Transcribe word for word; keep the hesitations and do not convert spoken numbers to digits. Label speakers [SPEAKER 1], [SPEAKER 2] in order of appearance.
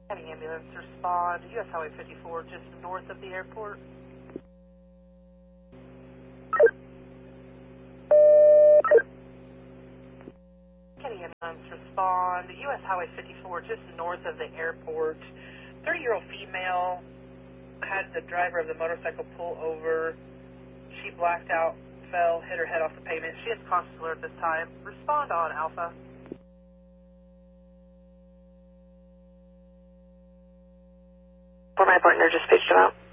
[SPEAKER 1] County ambulance respond, U S Highway fifty-four, just north of the airport. County ambulance respond, U S Highway fifty-four, just north of the airport. thirty-year-old female had the driver of the motorcycle pull over. She blacked out, fell, hit her head off the pavement. She is conscious alert at this time. Respond on Alpha.
[SPEAKER 2] For my partner, just pitched him out.